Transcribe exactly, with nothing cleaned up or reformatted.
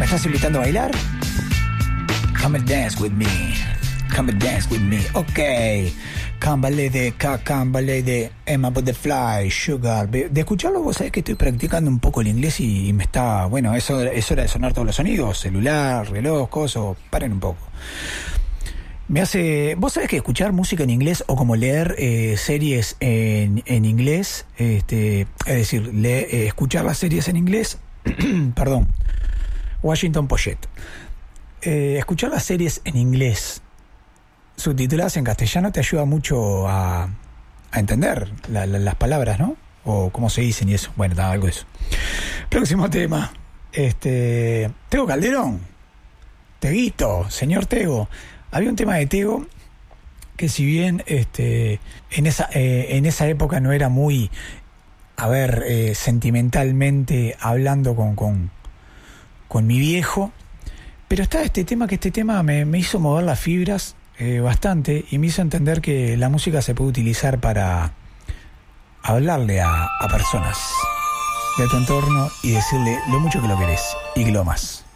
estás invitando a bailar? Come and dance with me. Come and dance with me. Ok. Cambale de Cambale de Emma Butterfly, Sugar. De escucharlo, vos sabés que estoy practicando un poco el inglés y me está... Bueno, eso es hora de sonar todos los sonidos. Celular, reloj, coso. Paren un poco. Me hace... Vos sabés que escuchar música en inglés o como leer eh, series en, en inglés, este, es decir, le, eh, escuchar las series en inglés, perdón, Washington Poyet. Eh, escuchar las series en inglés subtituladas en castellano te ayuda mucho a, a entender la, la, las palabras, ¿no? O cómo se dicen y eso. Bueno, nada, algo de eso. Próximo tema. Este, Tego Calderón. Teguito, señor Tego. Había un tema de Tego que si bien este, en, esa, eh, en esa época no era muy, a ver, eh, sentimentalmente hablando con, con, con mi viejo, pero está este tema que este tema me, me hizo mover las fibras eh, bastante y me hizo entender que la música se puede utilizar para hablarle a, a personas de tu entorno y decirle lo mucho que lo querés y que lo amas.